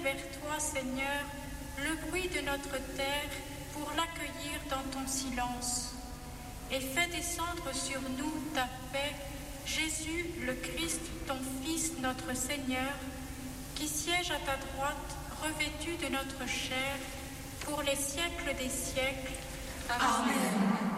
vers toi, Seigneur, le bruit de notre terre pour l'accueillir dans ton silence. Et fais descendre sur nous ta paix, Jésus, le Christ, ton Fils, notre Seigneur, qui siège à ta droite, revêtu de notre chair, pour les siècles des siècles. Amen.